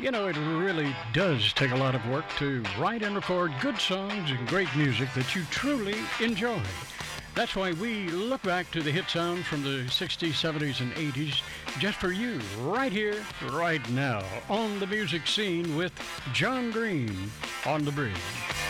You know, it really does take a lot of work to write and record good songs and great music that you truly enjoy. That's why we look back to the hit sound from the 60s, 70s, and 80s just for you, right here, right now, on the music scene with John Green on the Bridge.